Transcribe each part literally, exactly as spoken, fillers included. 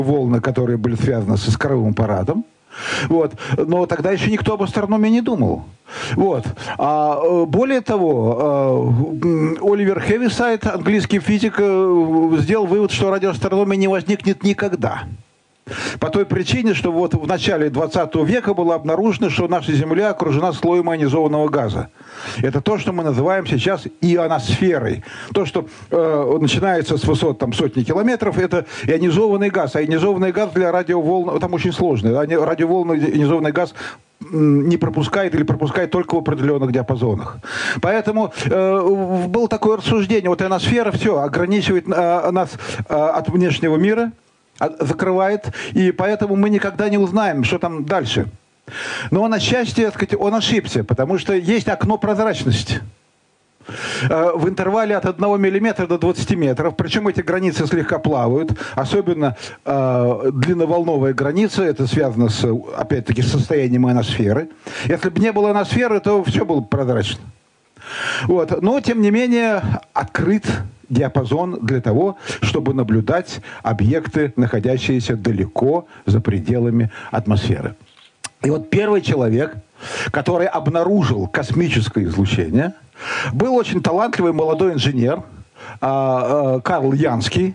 волны, которые были связаны с искровым аппаратом. Вот. Но тогда еще никто об астрономии не думал. Вот. А, более того, Оливер Хевисайд, английский физик, сделал вывод, что радиоастрономия не возникнет никогда. По той причине, что вот в начале двадцатого века было обнаружено, что наша Земля окружена слоем ионизованного газа. Это то, что мы называем сейчас ионосферой. То, что э, начинается с высот там, сотни километров, это ионизованный газ. А ионизованный газ для радиоволн, там очень сложный. Радиоволны ионизованный газ не пропускает или пропускает только в определенных диапазонах. Поэтому э, было такое рассуждение. Вот ионосфера все ограничивает э, нас э, от внешнего мира, закрывает, и поэтому мы никогда не узнаем, что там дальше. Но на счастье, так сказать, он ошибся, потому что есть окно прозрачности в интервале от одного миллиметра до двадцати метров, причем эти границы слегка плавают, особенно э, длинноволновая граница, это связано, с, опять-таки, с состоянием ионосферы. Если бы не было ионосферы, то все было бы прозрачно. Вот. Но, тем не менее, открыт диапазон для того, чтобы наблюдать объекты, находящиеся далеко за пределами атмосферы. И вот первый человек, который обнаружил космическое излучение, был очень талантливый молодой инженер Карл Янский.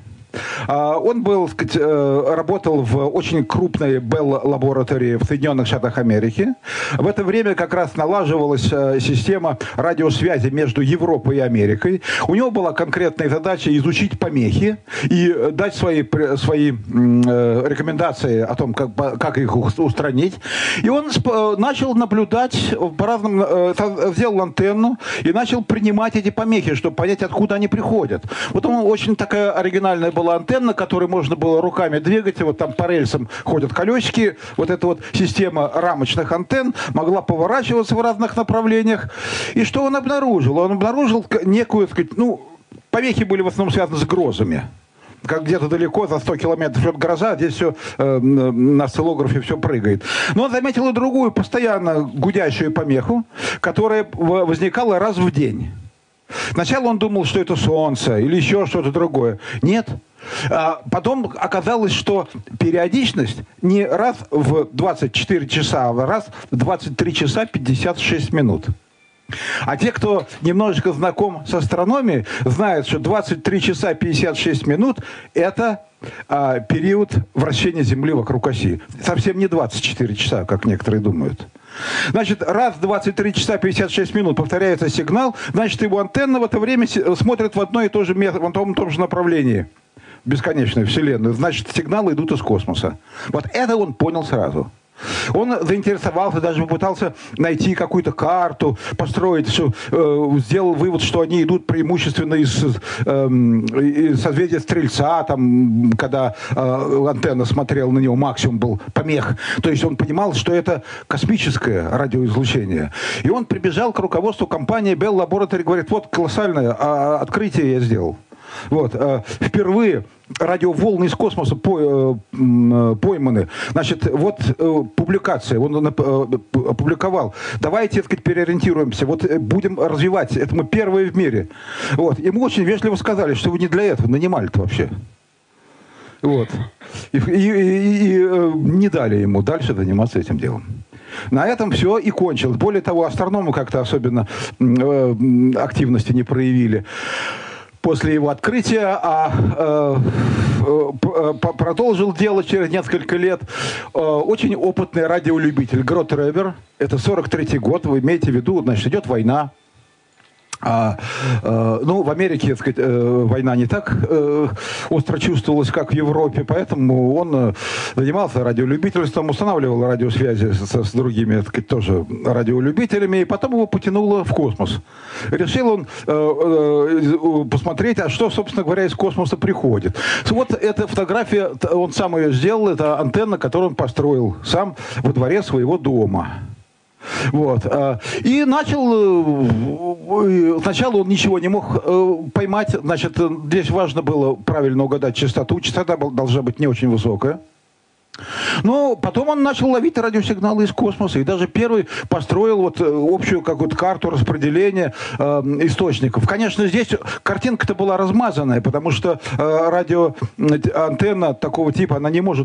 Он был, так сказать, работал в очень крупной Белл-лаборатории в Соединенных Штатах Америки. В это время как раз налаживалась система радиосвязи между Европой и Америкой. У него была конкретная задача изучить помехи и дать свои, свои рекомендации о том, как, как их устранить. И он начал наблюдать по разным, сделал антенну и начал принимать эти помехи, чтобы понять, откуда они приходят. Вот он очень такая оригинальная была антенна, которую можно было руками двигать, и вот там по рельсам ходят колесики. Вот эта вот система рамочных антенн могла поворачиваться в разных направлениях. И что он обнаружил? Он обнаружил некую, так сказать, ну, помехи были в основном связаны с грозами. Как где-то далеко, за сто километров от гроза, здесь все э, на осциллографе все прыгает. Но он заметил и другую, постоянно гудящую помеху, которая возникала раз в день. Сначала он думал, что это солнце или еще что-то другое. Нет. А потом оказалось, что периодичность не раз в двадцать четыре часа, а раз в двадцать три часа пятьдесят шесть минут. А те, кто немножечко знаком с астрономией, знают, что двадцать три часа пятьдесят шесть минут – это а, период вращения Земли вокруг оси. Совсем не двадцать четыре часа, как некоторые думают. Значит, раз в двадцать три часа пятьдесят шесть минут повторяется сигнал, значит, его антенна в это время смотрит в одно и то же место, в том, том же направлении. Бесконечную Вселенную. Значит, сигналы идут из космоса. Вот это он понял сразу. Он заинтересовался, даже попытался найти какую-то карту, построить, что, э, сделал вывод, что они идут преимущественно из, э, из созвездия Стрельца, там, когда э, антенна смотрела на него, максимум был помех. То есть он понимал, что это космическое радиоизлучение. И он прибежал к руководству компании Bell Laboratory, говорит, вот колоссальное а, открытие я сделал. Вот, э, впервые радиоволны из космоса по, э, пойманы. Значит, вот э, публикация, он э, опубликовал. Давайте, так сказать, переориентируемся. Вот э, будем развивать. Это мы первые в мире. Вот. Ему очень вежливо сказали, что вы не для этого нанимали-то вообще. Вот. И, и, и, и э, не дали ему дальше заниматься этим делом. На этом все и кончилось. Более того, астрономы как-то особенно э, активности не проявили после его открытия, а э, э, продолжил дело через несколько лет э, очень опытный радиолюбитель Грот Ребер. Это сорок третий год, вы имеете в виду, значит, идет война. А, э, ну, в Америке, так сказать, э, война не так э, остро чувствовалась, как в Европе, поэтому он э, занимался радиолюбительством, устанавливал радиосвязи с, с другими, так сказать, тоже радиолюбителями, и потом его потянуло в космос. Решил он э, э, посмотреть, а что, собственно говоря, из космоса приходит. Вот эта фотография, он сам ее сделал, это антенна, которую он построил сам во дворе своего дома. Вот. И начал, сначала он ничего не мог поймать, значит, здесь важно было правильно угадать частоту, частота должна быть не очень высокая. Но потом он начал ловить радиосигналы из космоса и даже первый построил вот общую какую-то карту распределения э, источников. Конечно, здесь картинка-то была размазанная, потому что э, радиоантенна такого типа, она не может